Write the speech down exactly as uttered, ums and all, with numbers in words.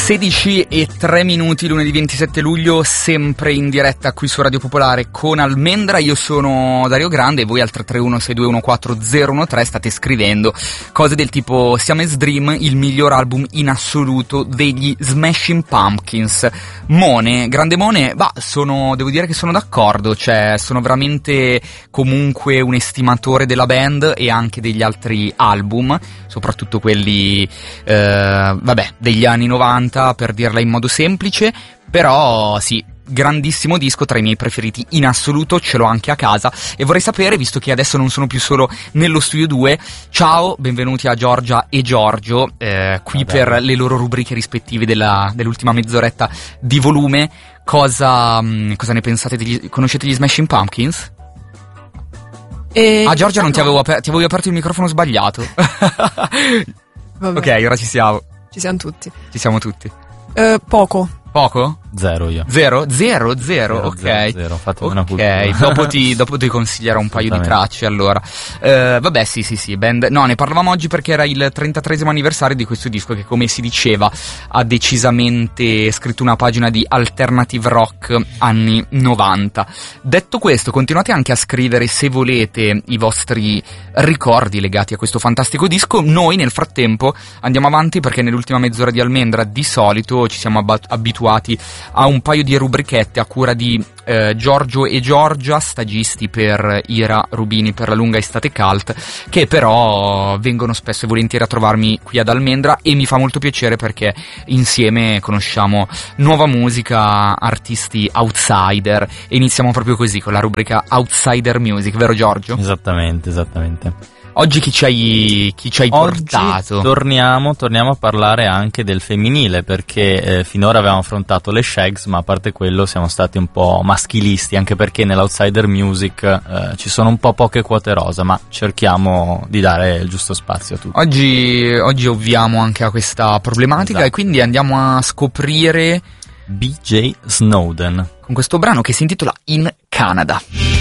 sedici e tre minuti, lunedì ventisette luglio, sempre in diretta qui su Radio Popolare con Almendra. Io sono Dario Grande e voi al tre tre uno sei due uno quattro zero uno tre state scrivendo cose del tipo: Siamese Dream, il miglior album in assoluto degli Smashing Pumpkins. Mone, grande Mone, bah, sono, devo dire che sono d'accordo, cioè sono veramente comunque un estimatore della band e anche degli altri album, soprattutto quelli, eh, vabbè, degli anni novanta, per dirla in modo semplice. Però sì, grandissimo disco, tra i miei preferiti in assoluto, ce l'ho anche a casa. E vorrei sapere, visto che adesso non sono più solo nello studio due, ciao, benvenuti a Giorgia e Giorgio, eh, qui Vabbè. per le loro rubriche rispettive della, dell'ultima mezz'oretta di volume. Cosa, mh, cosa ne pensate? Degli, conoscete gli Smashing Pumpkins? E... Ah, Giorgia, non ti avevo, aper- ti avevo aperto il microfono sbagliato. Vabbè. Ok, ora ci siamo. Ci siamo tutti. Ci siamo tutti. Eh, poco. Poco? Zero io. Zero? Zero? Zero, ok. Zero, zero. Fatemi una Ok, dopo ti, dopo ti consiglierò un paio di tracce, allora. Uh, vabbè, sì, sì, sì, band... No, ne parlavamo oggi perché era il trentatreesimo anniversario di questo disco che, come si diceva, ha decisamente scritto una pagina di alternative rock anni novanta. Detto questo, continuate anche a scrivere, se volete, i vostri ricordi legati a questo fantastico disco. Noi, nel frattempo, andiamo avanti perché nell'ultima mezz'ora di Almendra, di solito, ci siamo ab- abituati a un paio di rubrichette a cura di eh, Giorgio e Giorgia, stagisti per Ira Rubini per la lunga estate cult, che però vengono spesso e volentieri a trovarmi qui ad Almendra, e mi fa molto piacere perché insieme conosciamo nuova musica, artisti outsider, e iniziamo proprio così con la rubrica Outsider Music, vero Giorgio? Esattamente, esattamente. Oggi chi ci hai, chi ci hai Oggi portato? Torniamo, torniamo a parlare anche del femminile, perché eh, finora avevamo affrontato le Shags, ma a parte quello siamo stati un po' maschilisti, anche perché nell'Outsider Music eh, ci sono un po' poche quote rosa, ma cerchiamo di dare il giusto spazio a tutti. Oggi, oggi ovviamo anche a questa problematica, esatto. E quindi andiamo a scoprire B J Snowden con questo brano che si intitola In Canada.